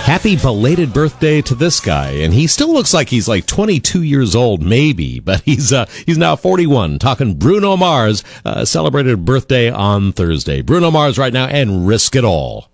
Happy belated birthday to this guy, and he still looks like he's like 22 years old, maybe, but he's now 41. Talking Bruno Mars, celebrated birthday on Thursday. Bruno Mars right now, and Risk It All.